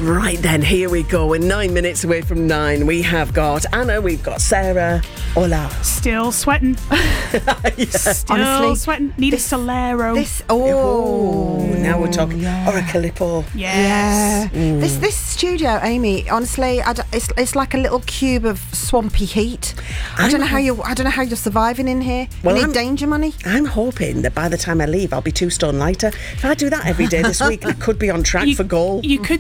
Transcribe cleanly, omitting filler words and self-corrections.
Right then, here we go. We're 9 minutes away from 9. We have got Anna, we've got Sarah. Hola. Still sweating. Still Honestly, sweating. Need a Solero. Now we're talking. Or a Calippo. Yes. This studio, Amy. Honestly, it's like a little cube of swampy heat. I don't know how you're surviving in here. Well, you need danger money. I'm hoping that by the time I leave, I'll be 2 stone lighter. If I do that every day this week, I could be on track for goal. You could